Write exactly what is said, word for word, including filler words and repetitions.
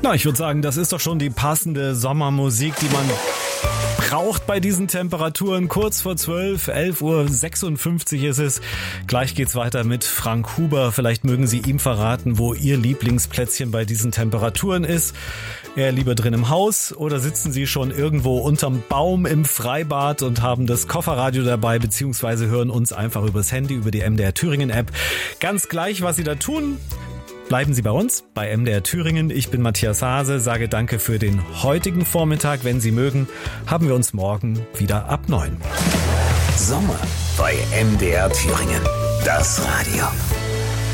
Na, ich würde sagen, das ist doch schon die passende Sommermusik, die man braucht bei diesen Temperaturen. Kurz vor zwölf, elf Uhr sechsundfünfzig ist es. Gleich geht's weiter mit Frank Huber. Vielleicht mögen Sie ihm verraten, wo Ihr Lieblingsplätzchen bei diesen Temperaturen ist. Eher lieber drin im Haus oder sitzen Sie schon irgendwo unterm Baum im Freibad und haben das Kofferradio dabei, beziehungsweise hören uns einfach übers Handy, über die M D R Thüringen App. Ganz gleich, was Sie da tun. Bleiben Sie bei uns, bei M D R Thüringen. Ich bin Matthias Hase, sage danke für den heutigen Vormittag. Wenn Sie mögen, haben wir uns morgen wieder ab neun. Sommer bei M D R Thüringen. Das Radio.